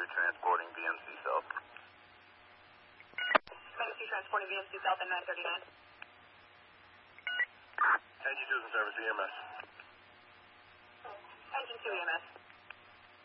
transporting VMC South. Medic 2 transporting VMC South and 939. Engine 2 is in service, EMS. Engine 2 EMS.